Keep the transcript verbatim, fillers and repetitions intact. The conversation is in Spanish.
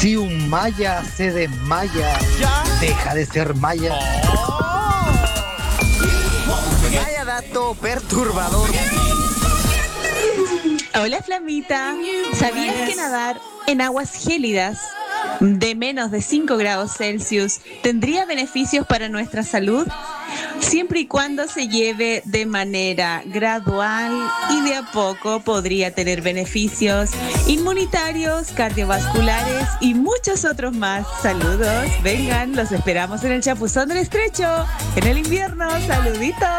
Si un maya se desmaya, ¿Ya? deja de ser maya. Vaya dato perturbador. Hola Flamita, ¿sabías que nadar en aguas gélidas de menos de cinco grados Celsius tendría beneficios para nuestra salud? Siempre y cuando se lleve de manera gradual y de a poco, podría tener beneficios inmunitarios, cardiovasculares y muchos otros más. Saludos, vengan, los esperamos en el Chapuzón del Estrecho en el invierno. Saluditos.